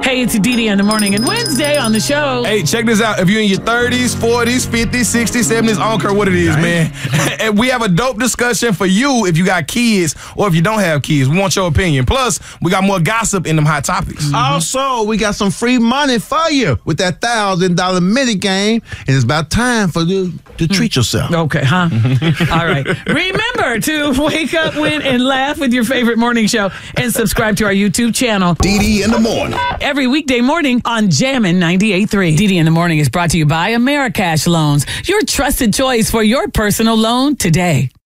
Hey, it's Didi in the morning and Wednesday on the show. Hey, check this out. If you're in your 30s, 40s, 50s, 60s, 70s, I don't care what it is, man. And we have a dope discussion for you if you got kids or if you don't have kids. We want your opinion. Plus, we got more gossip in them hot topics. Also, we got some free money for you with that $1,000 mini game. And it's about time for you to treat yourself. Okay, huh? All right. Remember to wake up, win, and laugh with your favorite morning show and subscribe to our YouTube channel. Didi in the morning. Every weekday morning on Jammin' 98.3. Didi in the morning is brought to you by Americash Loans, your trusted choice for your personal loan today.